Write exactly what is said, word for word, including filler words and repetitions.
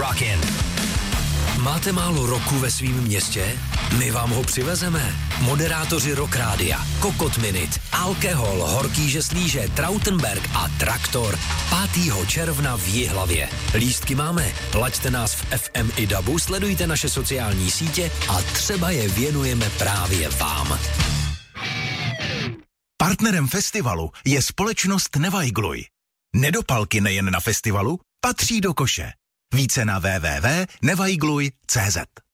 Rockin'. Máte málo roku ve svém městě? My vám ho přivezeme. Moderátoři Rock Rádia, Kokot Minute, Alkohol, Horký žeslíže, Trautenberg a Traktor pátého června v Jihlavě. Lístky máme, laďte nás v F M i dabu, sledujte naše sociální sítě a třeba je věnujeme právě vám. Partnerem festivalu je společnost Nevajgluj. Nedopalky nejen na festivalu patří do koše. Více na w w w tečka nevajgluj tečka cé zet.